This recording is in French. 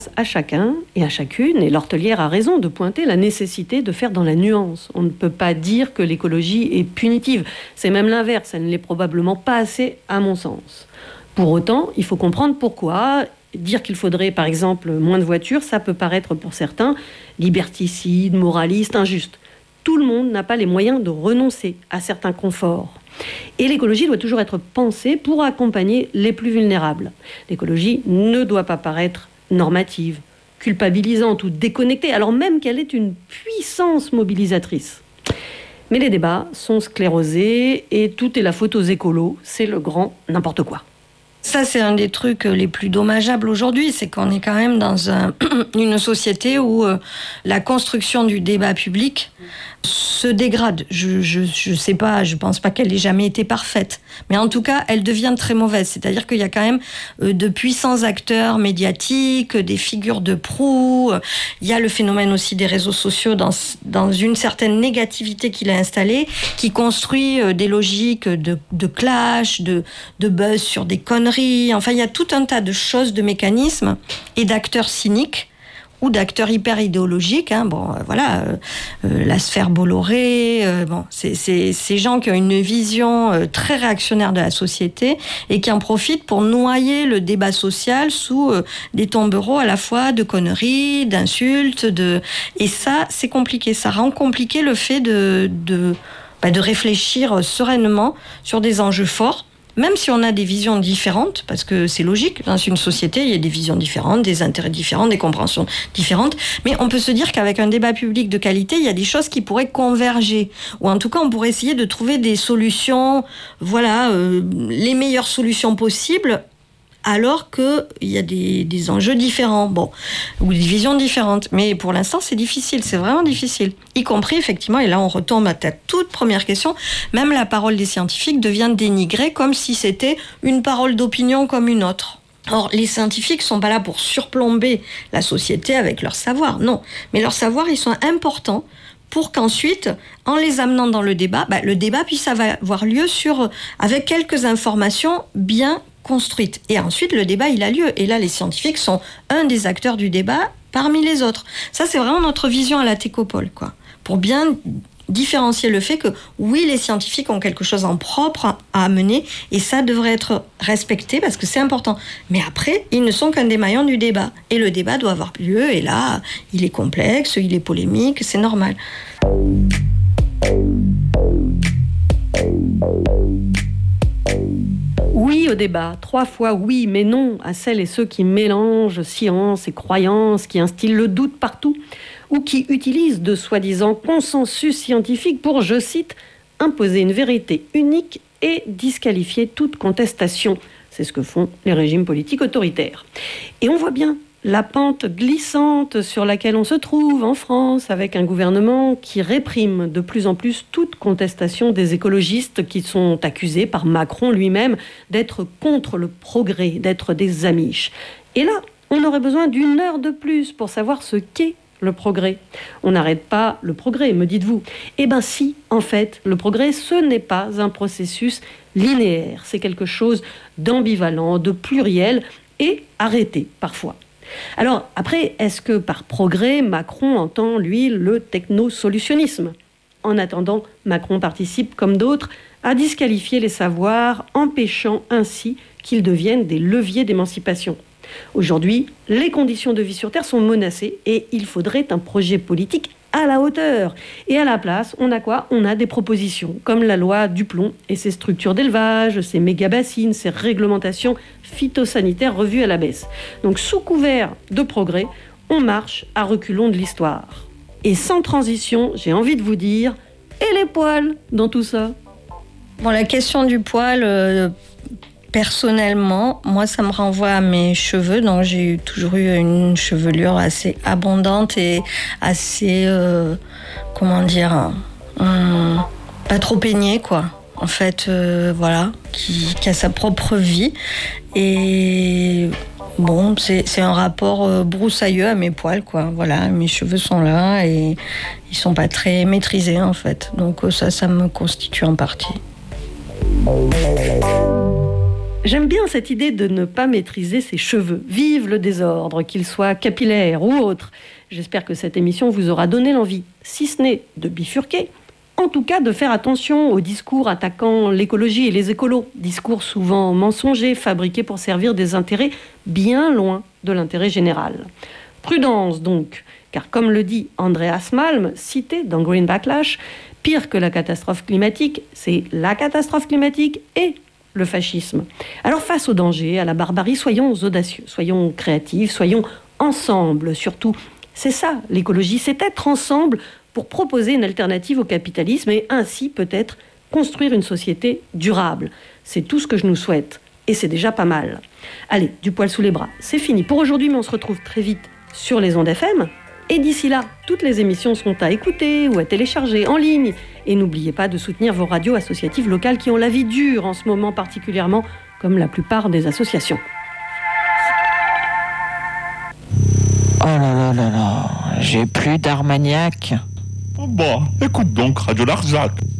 À chacun et à chacune, et l'Ortelière a raison de pointer la nécessité de faire dans la nuance. On ne peut pas dire que l'écologie est punitive. C'est même l'inverse, elle ne l'est probablement pas assez à mon sens. Pour autant, il faut comprendre pourquoi. Dire qu'il faudrait, par exemple, moins de voitures, ça peut paraître pour certains liberticide, moraliste, injuste. Tout le monde n'a pas les moyens de renoncer à certains conforts. Et l'écologie doit toujours être pensée pour accompagner les plus vulnérables. L'écologie ne doit pas paraître normative, culpabilisante ou déconnectée, alors même qu'elle est une puissance mobilisatrice. Mais les débats sont sclérosés et tout est la faute aux écolos, c'est le grand n'importe quoi. Ça, c'est un des trucs les plus dommageables aujourd'hui, c'est qu'on est quand même dans une société où la construction du débat public se dégrade. Je sais pas, je pense pas qu'elle ait jamais été parfaite, mais en tout cas, elle devient très mauvaise. C'est-à-dire qu'il y a quand même de puissants acteurs médiatiques, des figures de proue. Il y a le phénomène aussi des réseaux sociaux dans une certaine négativité qu'il a installée, qui construit des logiques de clash, de buzz sur des conneries. Enfin, il y a tout un tas de choses, de mécanismes et d'acteurs cyniques ou d'acteurs hyper idéologiques. La sphère Bolloré, c'est ces gens qui ont une vision très réactionnaire de la société et qui en profitent pour noyer le débat social sous des tombereaux à la fois de conneries, d'insultes, et ça, c'est compliqué. Ça rend compliqué le fait de réfléchir sereinement sur des enjeux forts. Même si on a des visions différentes, parce que c'est logique, dans une société, il y a des visions différentes, des intérêts différents, des compréhensions différentes, mais on peut se dire qu'avec un débat public de qualité, il y a des choses qui pourraient converger, ou en tout cas, on pourrait essayer de trouver des solutions, les meilleures solutions possibles, alors qu'il y a des enjeux différents, ou des visions différentes. Mais pour l'instant, c'est difficile, c'est vraiment difficile. Y compris, effectivement, et là on retombe à ta toute première question, même la parole des scientifiques devient dénigrée comme si c'était une parole d'opinion comme une autre. Or, les scientifiques sont pas là pour surplomber la société avec leur savoir, non. Mais leur savoir, ils sont importants pour qu'ensuite, en les amenant dans le débat puisse avoir lieu avec quelques informations bien construite. Et ensuite, le débat, il a lieu. Et là, les scientifiques sont un des acteurs du débat parmi les autres. Ça, c'est vraiment notre vision à la Técopole, quoi. Pour bien différencier le fait que, oui, les scientifiques ont quelque chose en propre à amener, et ça devrait être respecté, parce que c'est important. Mais après, ils ne sont qu'un des maillons du débat. Et le débat doit avoir lieu, et là, il est complexe, il est polémique, c'est normal. Oui au débat, 3 fois oui, mais non à celles et ceux qui mélangent science et croyance, qui instillent le doute partout, ou qui utilisent de soi-disant consensus scientifique pour, je cite, imposer une vérité unique et disqualifier toute contestation. C'est ce que font les régimes politiques autoritaires. Et on voit bien la pente glissante sur laquelle on se trouve en France, avec un gouvernement qui réprime de plus en plus toute contestation des écologistes qui sont accusés par Macron lui-même d'être contre le progrès, d'être des amiches. Et là, on aurait besoin d'1 heure de plus pour savoir ce qu'est le progrès. On n'arrête pas le progrès, me dites-vous. Eh bien si, en fait, le progrès, ce n'est pas un processus linéaire. C'est quelque chose d'ambivalent, de pluriel et arrêté parfois. Alors, après, est-ce que par progrès, Macron entend, lui, le technosolutionnisme ? En attendant, Macron participe, comme d'autres, à disqualifier les savoirs, empêchant ainsi qu'ils deviennent des leviers d'émancipation. Aujourd'hui, les conditions de vie sur Terre sont menacées et il faudrait un projet politique à la hauteur. Et à la place, on a quoi ? On a des propositions, comme la loi Duplon et ses structures d'élevage, ses méga-bassines, ses réglementations phytosanitaires revues à la baisse. Donc, sous couvert de progrès, on marche à reculons de l'histoire. Et sans transition, j'ai envie de vous dire, et les poils dans tout ça ? La question du poil... Personnellement, moi, ça me renvoie à mes cheveux. Donc, j'ai toujours eu une chevelure assez abondante et assez, pas trop peignée, quoi. En fait, qui a sa propre vie. Et c'est un rapport broussailleux à mes poils, quoi. Voilà, mes cheveux sont là et ils sont pas très maîtrisés, en fait. Donc, ça me constitue en partie. J'aime bien cette idée de ne pas maîtriser ses cheveux. Vive le désordre, qu'il soit capillaire ou autre. J'espère que cette émission vous aura donné l'envie, si ce n'est de bifurquer, en tout cas de faire attention aux discours attaquant l'écologie et les écolos. Discours souvent mensongers, fabriqués pour servir des intérêts bien loin de l'intérêt général. Prudence donc, car comme le dit Andreas Malm, cité dans Green Backlash, pire que la catastrophe climatique, c'est la catastrophe climatique et le fascisme. Alors face au danger, à la barbarie, soyons audacieux, soyons créatifs, soyons ensemble surtout. C'est ça, l'écologie, c'est être ensemble pour proposer une alternative au capitalisme et ainsi peut-être construire une société durable. C'est tout ce que je nous souhaite et c'est déjà pas mal. Allez, du poil sous les bras, c'est fini pour aujourd'hui, mais on se retrouve très vite sur les ondes FM. Et d'ici là, toutes les émissions sont à écouter ou à télécharger en ligne. Et n'oubliez pas de soutenir vos radios associatives locales qui ont la vie dure en ce moment particulièrement, comme la plupart des associations. Oh là là là là, j'ai plus d'Armagnac. Bon, écoute donc Radio Larzac.